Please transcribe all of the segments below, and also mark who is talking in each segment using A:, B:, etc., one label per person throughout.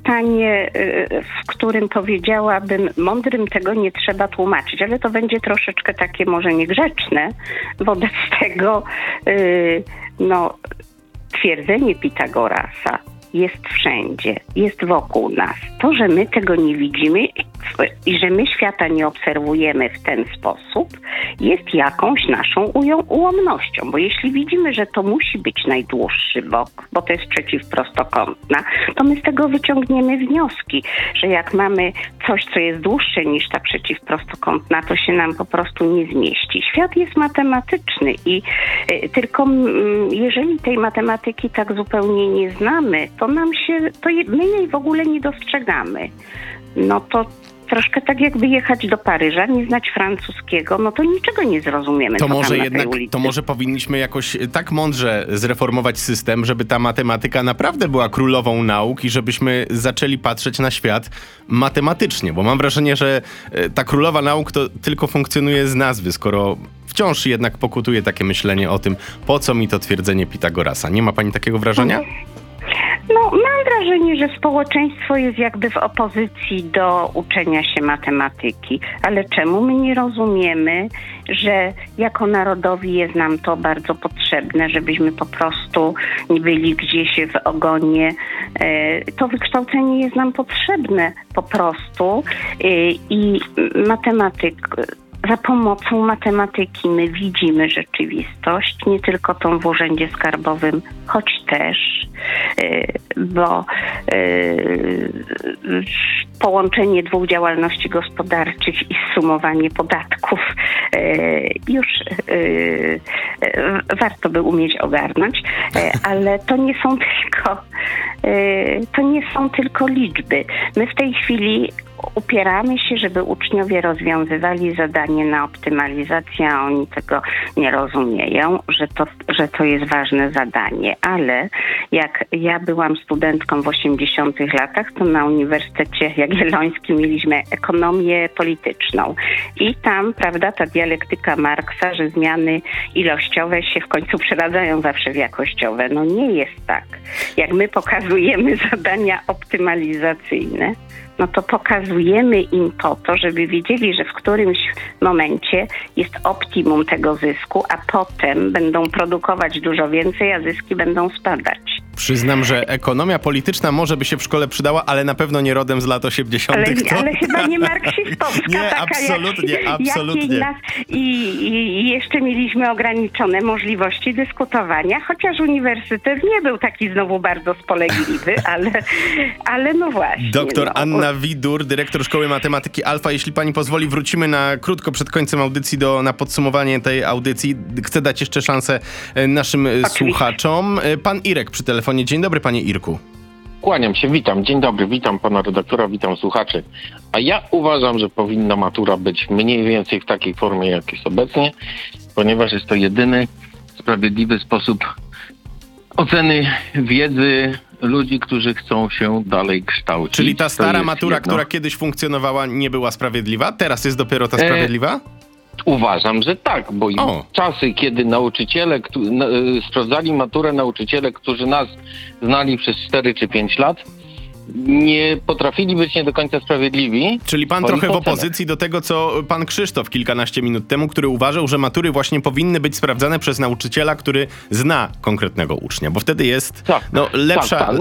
A: pytanie, w którym powiedziałabym, mądrym tego nie trzeba tłumaczyć, ale to będzie troszeczkę takie może niegrzeczne. Wobec tego twierdzenie Pitagorasa jest wszędzie, jest wokół nas. To, że my tego nie widzimy i że my świata nie obserwujemy w ten sposób, jest jakąś naszą ułomnością. Bo jeśli widzimy, że to musi być najdłuższy bok, bo to jest przeciwprostokątna, to my z tego wyciągniemy wnioski, że jak mamy coś, co jest dłuższe niż ta przeciwprostokątna, to się nam po prostu nie zmieści. Świat jest matematyczny i tylko jeżeli tej matematyki tak zupełnie nie znamy, my jej w ogóle nie dostrzegamy. No to troszkę tak jakby jechać do Paryża, nie znać francuskiego, no to niczego nie zrozumiemy.
B: To może powinniśmy jakoś tak mądrze zreformować system, żeby ta matematyka naprawdę była królową nauk i żebyśmy zaczęli patrzeć na świat matematycznie, bo mam wrażenie, że ta królowa nauk to tylko funkcjonuje z nazwy, skoro wciąż jednak pokutuje takie myślenie o tym, po co mi to twierdzenie Pitagorasa. Nie ma pani takiego wrażenia?
A: Mam wrażenie, że społeczeństwo jest jakby w opozycji do uczenia się matematyki. Ale czemu my nie rozumiemy, że jako narodowi jest nam to bardzo potrzebne, żebyśmy po prostu nie byli gdzieś w ogonie. To wykształcenie jest nam potrzebne po prostu i za pomocą matematyki my widzimy rzeczywistość, nie tylko tą w urzędzie skarbowym, choć też, bo połączenie dwóch działalności gospodarczych i zsumowanie podatków już warto by umieć ogarnąć, ale to nie są tylko liczby. My w tej chwili upieramy się, żeby uczniowie rozwiązywali zadanie na optymalizację, a oni tego nie rozumieją, że to jest ważne zadanie. Ale jak ja byłam studentką w 80 latach, to na Uniwersytecie Jagiellońskim mieliśmy ekonomię polityczną. I tam, prawda, ta dialektyka Marksa, że zmiany ilościowe się w końcu przeradzają zawsze w jakościowe. No nie jest tak. Jak my pokazujemy zadania optymalizacyjne, no to pokazujemy im po to, żeby wiedzieli, że w którymś momencie jest optimum tego zysku, a potem będą produkować dużo więcej, a zyski będą spadać.
B: Przyznam, że ekonomia polityczna może by się w szkole przydała, ale na pewno nie rodem z lat 80.
A: Ale chyba nie marksistowska.
B: Nie, absolutnie.
A: I jeszcze mieliśmy ograniczone możliwości dyskutowania, chociaż uniwersytet nie był taki znowu bardzo spolegliwy, ale no właśnie.
B: Doktor Anna Widur, dyrektor Szkoły Matematyki Alfa. Jeśli pani pozwoli, wrócimy na krótko przed końcem audycji na podsumowanie tej audycji. Chcę dać jeszcze szansę naszym słuchaczom. Pan Irek przy telefonie. Dzień dobry, panie Irku.
C: Kłaniam się, witam. Dzień dobry, witam pana redaktora, witam słuchaczy. A ja uważam, że powinna matura być mniej więcej w takiej formie, jak jest obecnie, ponieważ jest to jedyny sprawiedliwy sposób oceny wiedzy ludzi, którzy chcą się dalej kształcić.
B: Czyli ta stara matura, która kiedyś funkcjonowała, nie była sprawiedliwa? Teraz jest dopiero ta sprawiedliwa?
C: Uważam, że tak, bo czasy, kiedy nauczyciele sprawdzali maturę, nauczyciele, którzy nas znali przez 4 czy 5 lat, nie potrafili być nie do końca sprawiedliwi.
B: Czyli pan trochę w opozycji do tego, co pan Krzysztof kilkanaście minut temu, który uważał, że matury właśnie powinny być sprawdzane przez nauczyciela, który zna konkretnego ucznia, bo wtedy jest lepsza...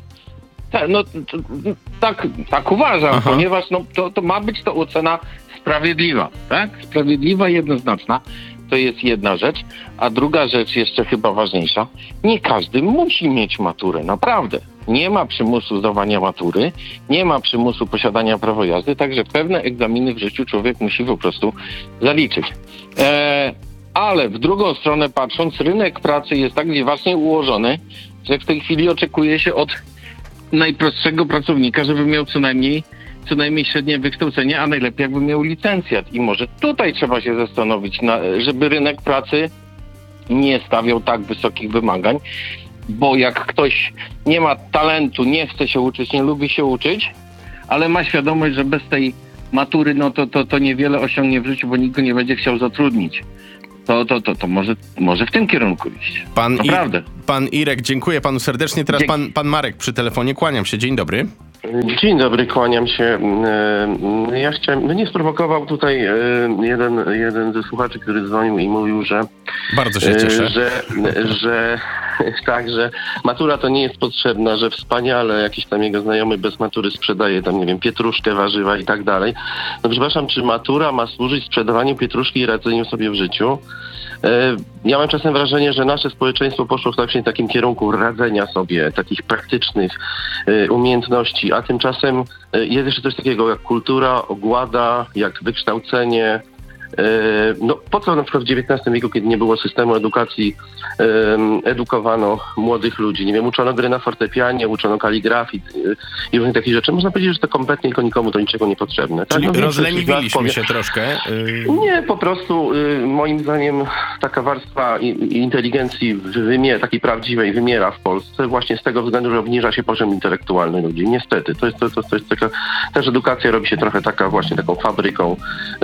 C: Tak uważam, ponieważ to ma być to ocena sprawiedliwa, tak? Sprawiedliwa, jednoznaczna. To jest jedna rzecz. A druga rzecz, jeszcze chyba ważniejsza, nie każdy musi mieć maturę, naprawdę. Nie ma przymusu zdawania matury, nie ma przymusu posiadania prawa jazdy, także pewne egzaminy w życiu człowiek musi po prostu zaliczyć. Ale w drugą stronę patrząc, rynek pracy jest tak dziwacznie ułożony, że w tej chwili oczekuje się od najprostszego pracownika, żeby miał co najmniej średnie wykształcenie, a najlepiej jakby miał licencjat. I może tutaj trzeba się zastanowić, żeby rynek pracy nie stawiał tak wysokich wymagań, bo jak ktoś nie ma talentu, nie chce się uczyć, nie lubi się uczyć, ale ma świadomość, że bez tej matury to niewiele osiągnie w życiu, bo nikt go nie będzie chciał zatrudnić. To może w tym kierunku iść.
B: Pan Irek, dziękuję panu serdecznie. Teraz pan Marek przy telefonie. Kłaniam się. Dzień dobry.
D: Dzień dobry, kłaniam się. Ja chciałem, mnie sprowokował tutaj jeden ze słuchaczy, który dzwonił i mówił, że
B: Bardzo się cieszę.
D: że tak, że matura to nie jest potrzebna, że wspaniale jakiś tam jego znajomy bez matury sprzedaje tam, nie wiem, pietruszkę, warzywa i tak dalej. No przepraszam, czy matura ma służyć sprzedawaniu pietruszki i radzeniu sobie w życiu? Ja mam czasem wrażenie, że nasze społeczeństwo poszło w takim kierunku radzenia sobie, takich praktycznych umiejętności, a tymczasem jest jeszcze coś takiego jak kultura, ogłada, jak wykształcenie. No po co na przykład w XIX wieku, kiedy nie było systemu edukacji, edukowano młodych ludzi? Nie wiem, uczono gry na fortepianie, uczono kaligrafii i różnych takich rzeczy. Można powiedzieć, że to kompletnie nikomu to niczego niepotrzebne.
B: Czyli
D: tak?
B: rozleniwiliśmy się troszkę?
D: Nie, po prostu moim zdaniem taka warstwa inteligencji takiej prawdziwej wymiera w Polsce właśnie z tego względu, że obniża się poziom intelektualny ludzi. Niestety. To jest taka, też edukacja robi się trochę taką fabryką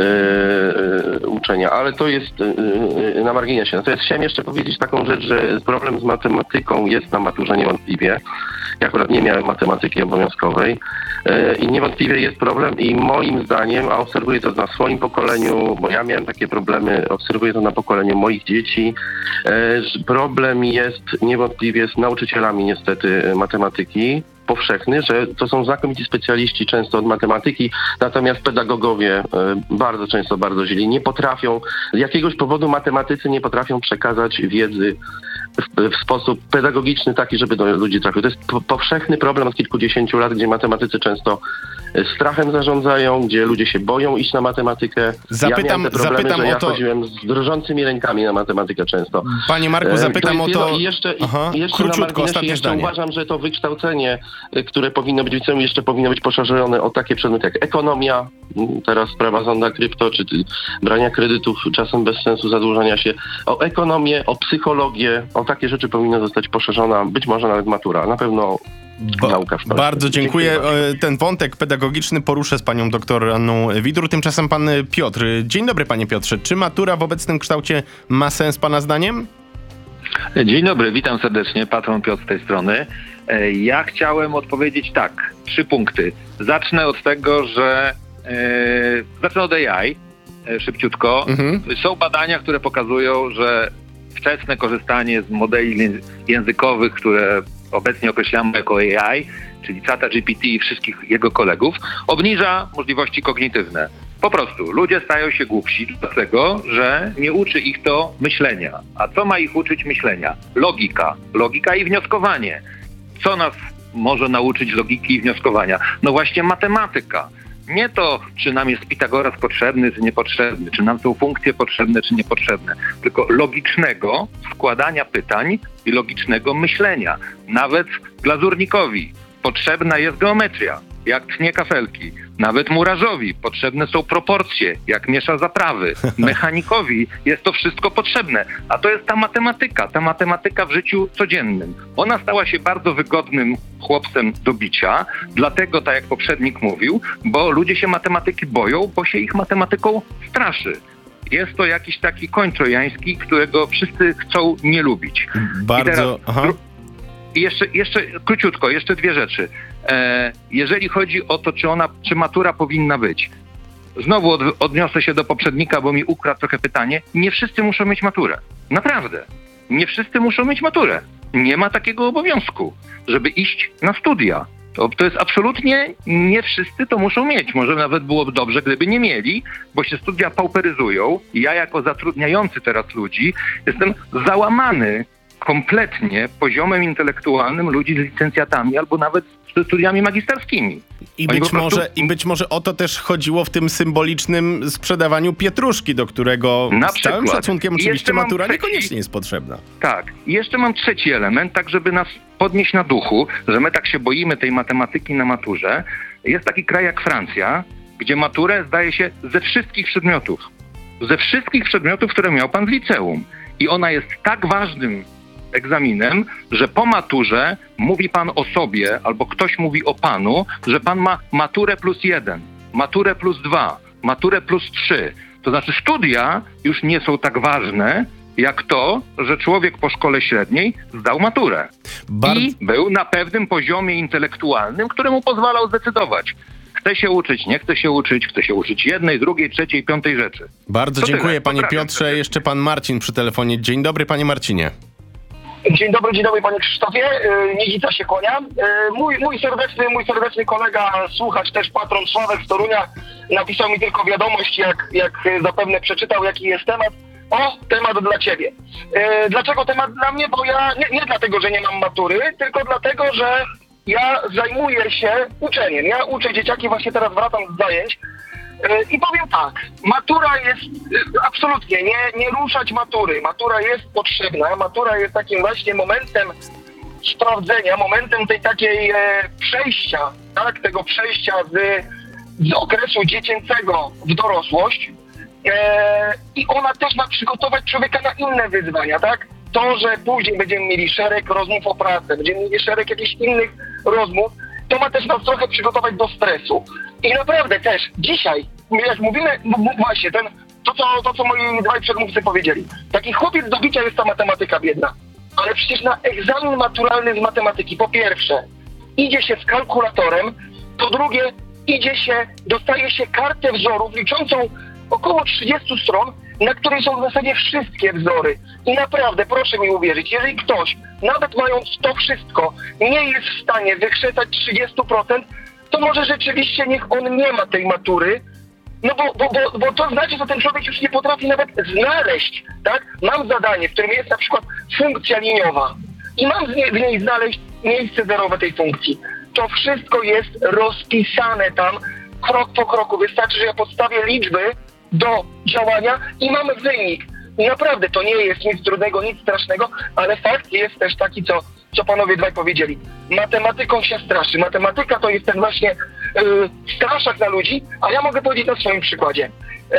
D: uczenia, ale to jest na marginesie. Natomiast chciałem jeszcze powiedzieć taką rzecz, że problem z matematyką jest na maturze niewątpliwie. Ja akurat nie miałem matematyki obowiązkowej i niewątpliwie jest problem i moim zdaniem, a obserwuję to na swoim pokoleniu, bo ja miałem takie problemy, obserwuję to na pokoleniu moich dzieci, że problem jest niewątpliwie z nauczycielami niestety matematyki, powszechny, że to są znakomici specjaliści często od matematyki, natomiast pedagogowie bardzo często bardzo źli. Nie potrafią, z jakiegoś powodu matematycy nie potrafią przekazać wiedzy w sposób pedagogiczny taki, żeby do ludzi trafił. To jest powszechny problem od kilkudziesięciu lat, gdzie matematycy często strachem zarządzają, gdzie ludzie się boją iść na matematykę.
B: Zapytam
D: ja
B: o to.
D: chodziłem z drżącymi rękami na matematykę często.
B: Panie Marku, zapytam o to.
D: Jeszcze
B: króciutko, ostatnie zdanie.
D: Uważam, że to wykształcenie, które powinno być w liceum, jeszcze powinno być poszerzone o takie przedmioty jak ekonomia, teraz sprawa zonda krypto, czy brania kredytów czasem bez sensu, zadłużania się, o ekonomię, o psychologię, o takie rzeczy powinna zostać poszerzona, być może nawet matura. Na pewno nauka w Polsce.
B: Bardzo dziękuję. Ten wątek pedagogiczny poruszę z panią doktor Anną Widór. Tymczasem pan Piotr. Dzień dobry, panie Piotrze. Czy matura w obecnym kształcie ma sens pana zdaniem?
E: Dzień dobry, witam serdecznie. Patron Piotr z tej strony. Ja chciałem odpowiedzieć tak. 3 punkty. Zacznę od tego, że zacznę od AI szybciutko. Są badania, które pokazują, że wczesne korzystanie z modeli językowych, które obecnie określamy jako AI, czyli ChatGPT i wszystkich jego kolegów, obniża możliwości kognitywne. Po prostu ludzie stają się głupsi dlatego, że nie uczy ich to myślenia. A co ma ich uczyć myślenia? Logika i wnioskowanie. Co nas może nauczyć logiki i wnioskowania? No właśnie matematyka. Nie to, czy nam jest Pitagoras potrzebny, czy niepotrzebny, czy nam są funkcje potrzebne, czy niepotrzebne, tylko logicznego składania pytań i logicznego myślenia. Nawet glazurnikowi potrzebna jest geometria, jak tnie kafelki. Nawet murarzowi potrzebne są proporcje, jak miesza zaprawy. Mechanikowi jest to wszystko potrzebne. A to jest ta matematyka w życiu codziennym. Ona stała się bardzo wygodnym chłopcem do bicia, dlatego, tak jak poprzednik mówił, bo ludzie się matematyki boją, bo się ich matematyką straszy. Jest to jakiś taki koń trojański, którego wszyscy chcą nie lubić.
B: Bardzo...
E: I jeszcze króciutko, jeszcze 2 rzeczy. Jeżeli chodzi o to, czy matura powinna być. Znowu odniosę się do poprzednika, bo mi ukradł trochę pytanie. Nie wszyscy muszą mieć maturę. Naprawdę. Nie wszyscy muszą mieć maturę. Nie ma takiego obowiązku, żeby iść na studia. To jest absolutnie, nie wszyscy to muszą mieć. Może nawet byłoby dobrze, gdyby nie mieli, bo się studia pauperyzują. I ja jako zatrudniający teraz ludzi jestem załamany kompletnie poziomem intelektualnym ludzi z licencjatami albo nawet ze studiami magisterskimi.
B: I być może o to też chodziło w tym symbolicznym sprzedawaniu pietruszki, do którego z całym szacunkiem oczywiście matura niekoniecznie jest potrzebna.
E: Tak. I jeszcze mam 3 element, tak żeby nas podnieść na duchu, że my tak się boimy tej matematyki na maturze. Jest taki kraj jak Francja, gdzie maturę zdaje się ze wszystkich przedmiotów. Ze wszystkich przedmiotów, które miał pan w liceum. I ona jest tak ważnym egzaminem, że po maturze mówi pan o sobie, albo ktoś mówi o panu, że pan ma maturę +1, maturę +2, maturę +3. To znaczy studia już nie są tak ważne, jak to, że człowiek po szkole średniej zdał maturę i był na pewnym poziomie intelektualnym, który mu pozwalał zdecydować. Chce się uczyć, nie chce się uczyć, chce się uczyć jednej, drugiej, trzeciej, piątej rzeczy.
B: Bardzo dziękuję, panie Piotrze. Jeszcze pan Marcin przy telefonie. Dzień dobry, panie Marcinie.
F: Dzień dobry panie Krzysztofie. Nizica się kłania. Mój serdeczny kolega, słuchacz też, patron Sławek z Torunia, napisał mi tylko wiadomość, jak zapewne przeczytał, jaki jest temat. O, temat dla ciebie. Dlaczego temat dla mnie? Bo ja nie dlatego, że nie mam matury, tylko dlatego, że ja zajmuję się uczeniem. Ja uczę dzieciaki, właśnie teraz wracam z zajęć. I powiem tak, matura jest absolutnie, nie ruszać matury. Matura jest potrzebna, matura jest takim właśnie momentem sprawdzenia, momentem tej takiej przejścia, tak, tego przejścia z okresu dziecięcego w dorosłość. I ona też ma przygotować człowieka na inne wyzwania, tak? To, że później będziemy mieli szereg rozmów o pracę, będziemy mieli szereg jakichś innych rozmów, to ma też nas trochę przygotować do stresu. I naprawdę też dzisiaj, jak mówimy, właśnie to co moi dwaj przedmówcy powiedzieli, taki chłopiec do bicia jest ta matematyka biedna, ale przecież na egzamin maturalny z matematyki, po pierwsze, idzie się z kalkulatorem, po drugie, dostaje się kartę wzorów liczącą około 30 stron, na której są w zasadzie wszystkie wzory. I naprawdę, proszę mi uwierzyć, jeżeli ktoś, nawet mając to wszystko, nie jest w stanie wykrzesać 30%, to może rzeczywiście niech on nie ma tej matury, no bo to znaczy, że ten człowiek już nie potrafi nawet znaleźć, tak? Mam zadanie, w którym jest na przykład funkcja liniowa i mam w niej znaleźć miejsce zerowe tej funkcji. To wszystko jest rozpisane tam, krok po kroku. Wystarczy, że ja podstawię liczby do działania i mamy wynik. I naprawdę to nie jest nic trudnego, nic strasznego, ale fakt jest też taki, co panowie dwaj powiedzieli. Matematyką się straszy. Matematyka to jest ten właśnie straszak na ludzi, a ja mogę powiedzieć na swoim przykładzie.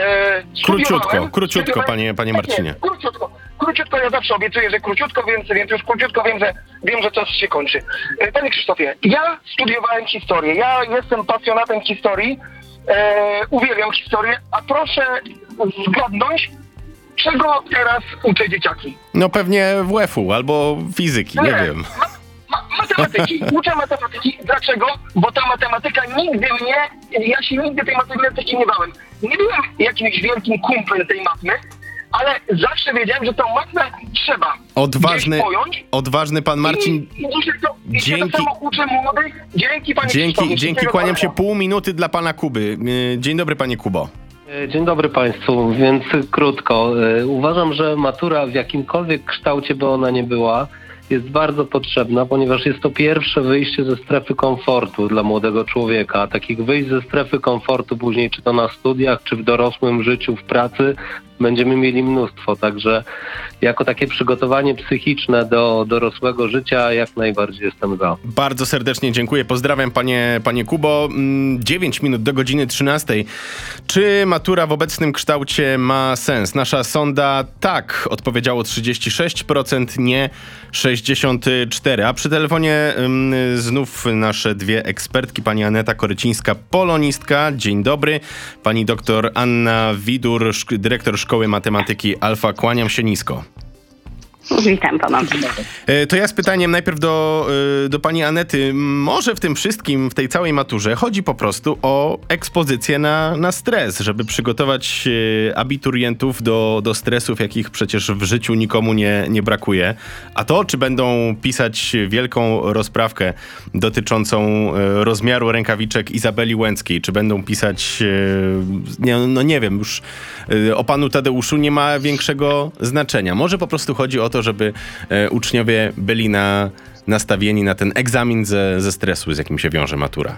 B: Króciutko, panie Marcinie.
F: Nie, króciutko, ja zawsze obiecuję, że króciutko, więc już króciutko wiem, że czas się kończy. Panie Krzysztofie, ja studiowałem historię, ja jestem pasjonatem historii, uwielbiam historię, a proszę zgadnąć, czego teraz uczę dzieciaki?
B: No pewnie WF-u albo fizyki, nie wiem.
F: Matematyki. Uczę matematyki. Dlaczego? Bo ta matematyka ja się nigdy tej matematyki nie bałem. Nie byłem jakimś wielkim kumplem tej matmy, ale zawsze wiedziałem, że tą matmę trzeba
B: odważny pan Marcin.
F: Dzięki. To samo uczę młodych. Dzięki, panie
B: Dzięki, kłaniam się pół minuty dla pana Kuby. Dzień dobry, panie Kubo.
G: Dzień dobry Państwu, więc krótko. Uważam, że matura w jakimkolwiek kształcie by ona nie była, jest bardzo potrzebna, ponieważ jest to pierwsze wyjście ze strefy komfortu dla młodego człowieka. Takich wyjść ze strefy komfortu później, czy to na studiach, czy w dorosłym życiu, w pracy, będziemy mieli mnóstwo. Także jako takie przygotowanie psychiczne do dorosłego życia jak najbardziej jestem za.
B: Bardzo serdecznie dziękuję. Pozdrawiam panie Kubo. 9 minut do godziny 13. Czy matura w obecnym kształcie ma sens? Nasza sonda tak odpowiedziało 36%, nie 64%. A przy telefonie znów nasze dwie ekspertki. Pani Aneta Korycińska, polonistka. Dzień dobry. Pani doktor Anna Widur, dyrektor Szkoły Matematyki Alfa. Kłaniam się nisko.
A: Witam pana.
B: To ja z pytaniem najpierw do pani Anety. Może w tym wszystkim, w tej całej maturze chodzi po prostu o ekspozycję na stres, żeby przygotować abiturientów do stresów, jakich przecież w życiu nikomu nie brakuje. A to, czy będą pisać wielką rozprawkę dotyczącą rozmiaru rękawiczek Izabeli Łęckiej, czy będą pisać, nie wiem, już o panu Tadeuszu nie ma większego znaczenia. Może po prostu chodzi o to, żeby uczniowie byli nastawieni na ten egzamin ze stresu, z jakim się wiąże matura.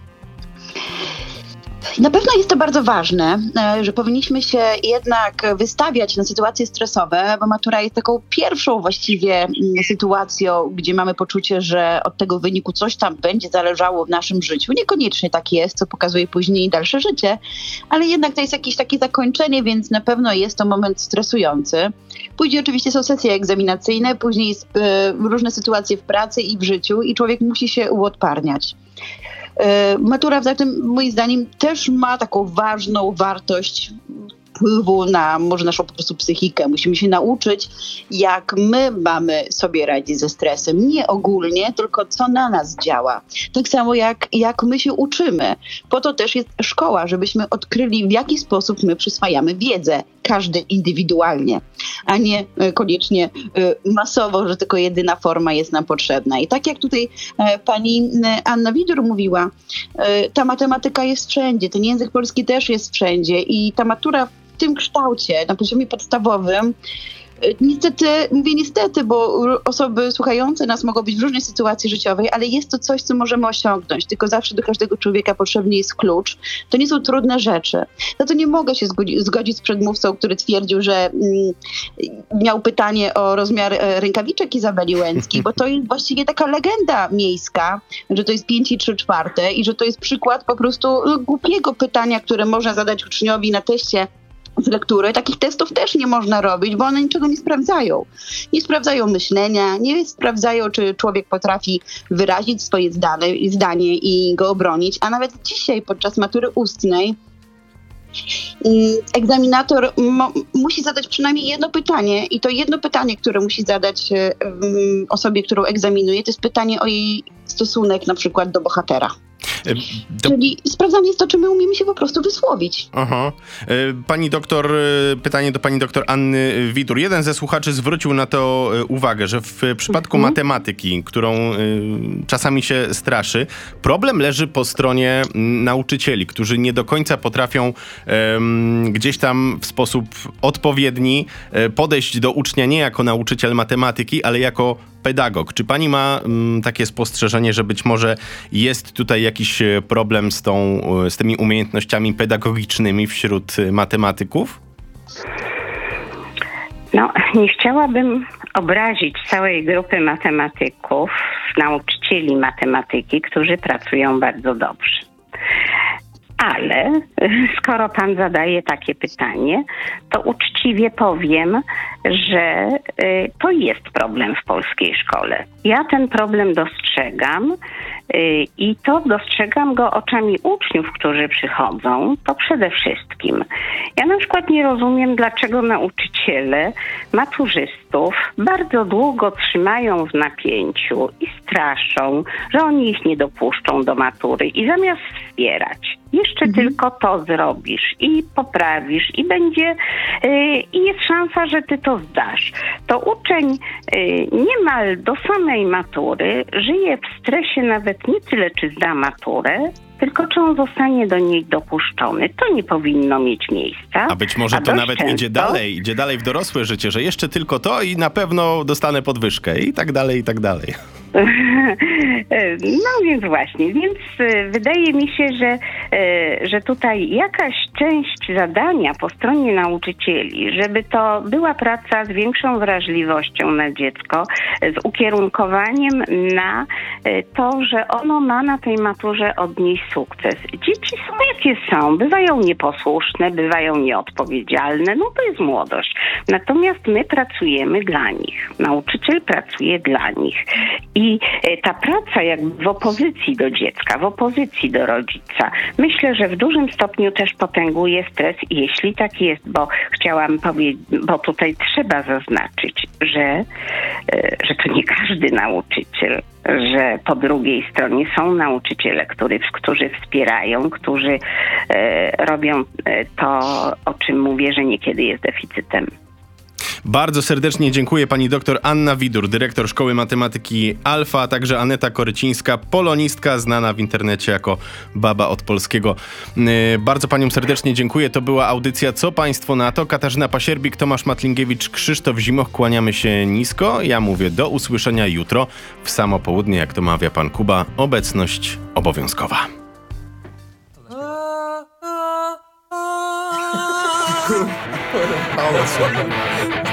H: Na pewno jest to bardzo ważne, że powinniśmy się jednak wystawiać na sytuacje stresowe, bo matura jest taką pierwszą właściwie sytuacją, gdzie mamy poczucie, że od tego wyniku coś tam będzie zależało w naszym życiu. Niekoniecznie tak jest, co pokazuje później dalsze życie, ale jednak to jest jakieś takie zakończenie, więc na pewno jest to moment stresujący. Później oczywiście są sesje egzaminacyjne, później jest różne sytuacje w pracy i w życiu i człowiek musi się uodparniać. Matura zatem moim zdaniem też ma taką ważną wartość wpływu na może naszą po prostu psychikę. Musimy się nauczyć, jak my mamy sobie radzić ze stresem. Nie ogólnie, tylko co na nas działa. Tak samo jak my się uczymy. Po to też jest szkoła, żebyśmy odkryli, w jaki sposób my przyswajamy wiedzę. Każdy indywidualnie, a nie koniecznie masowo, że tylko jedyna forma jest nam potrzebna. I tak jak tutaj pani Anna Widur mówiła, ta matematyka jest wszędzie, ten język polski też jest wszędzie i ta matura w tym kształcie, na poziomie podstawowym, niestety, bo osoby słuchające nas mogą być w różnej sytuacji życiowej, ale jest to coś, co możemy osiągnąć. Tylko zawsze do każdego człowieka potrzebny jest klucz. To nie są trudne rzeczy. Za to nie mogę się zgodzić z przedmówcą, który twierdził, że miał pytanie o rozmiar rękawiczek Izabeli Łęckiej, bo to jest właściwie taka legenda miejska, że to jest 5,3/4 i że to jest przykład po prostu głupiego pytania, które można zadać uczniowi na teście z lektury. Takich testów też nie można robić, bo one niczego nie sprawdzają. Nie sprawdzają myślenia, nie sprawdzają, czy człowiek potrafi wyrazić swoje zdanie i go obronić. A nawet dzisiaj podczas matury ustnej egzaminator musi zadać przynajmniej jedno pytanie i to jedno pytanie, które musi zadać osobie, którą egzaminuje, to jest pytanie o jej stosunek na przykład do bohatera. Czyli sprawdzamy jest to, czy my umiemy się po prostu wysłowić.
B: Aha. Pani doktor, pytanie do pani doktor Anny Witur. Jeden ze słuchaczy zwrócił na to uwagę, że w przypadku matematyki, którą czasami się straszy, problem leży po stronie nauczycieli, którzy nie do końca potrafią gdzieś tam w sposób odpowiedni podejść do ucznia nie jako nauczyciel matematyki, ale jako pedagog. Czy pani ma takie spostrzeżenie, że być może jest tutaj jakiś problem z tymi umiejętnościami pedagogicznymi wśród matematyków?
A: No, nie chciałabym obrazić całej grupy matematyków, nauczycieli matematyki, którzy pracują bardzo dobrze. Ale skoro pan zadaje takie pytanie, to uczciwie powiem, że to jest problem w polskiej szkole. Ja ten problem dostrzegam i to dostrzegam go oczami uczniów, którzy przychodzą, to przede wszystkim. Ja na przykład nie rozumiem, dlaczego nauczyciele maturzystów bardzo długo trzymają w napięciu i straszą, że oni ich nie dopuszczą do matury i zamiast wspierać, jeszcze tylko to zrobisz i poprawisz i będzie i jest szansa, że ty to zdasz. To uczeń niemal do samej matury żyje w stresie nawet nie tyle, czy zda maturę, tylko czy on zostanie do niej dopuszczony. To nie powinno mieć miejsca.
B: A być może to nawet idzie dalej w dorosłe życie, że jeszcze tylko to i na pewno dostanę podwyżkę i tak dalej, i tak dalej.
A: No więc właśnie, więc wydaje mi się, że tutaj jakaś część zadania po stronie nauczycieli, żeby to była praca z większą wrażliwością na dziecko, z ukierunkowaniem na to, że ono ma na tej maturze odnieść sukces. Dzieci są jakie są, bywają nieposłuszne, bywają nieodpowiedzialne, no to jest młodość. Natomiast my pracujemy dla nich, nauczyciel pracuje dla nich. I ta praca jakby w opozycji do dziecka, w opozycji do rodzica, myślę, że w dużym stopniu też potęguje stres, jeśli tak jest, bo chciałam powiedzieć, bo tutaj trzeba zaznaczyć, że to nie każdy nauczyciel, że po drugiej stronie są nauczyciele, którzy wspierają, którzy robią to, o czym mówię, że niekiedy jest deficytem.
B: Bardzo serdecznie dziękuję pani doktor Anna Widur, dyrektor Szkoły Matematyki Alfa, a także Aneta Korycińska, polonistka, znana w internecie jako Baba od Polskiego. Bardzo paniom serdecznie dziękuję. To była audycja Co Państwo na to? Katarzyna Pasierbik, Tomasz Matlingiewicz, Krzysztof Zimoch. Kłaniamy się nisko. Ja mówię do usłyszenia jutro w samo południe, jak to mawia pan Kuba. Obecność obowiązkowa.
I: Hałas.